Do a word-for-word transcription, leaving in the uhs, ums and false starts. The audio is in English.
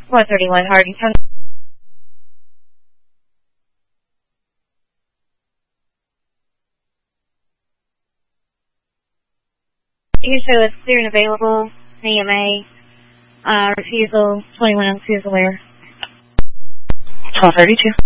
one thirty-one Hardington. You show it's clear and available. E M A. Uh, refusal, twenty-one ounce fusilier. twelve thirty-two.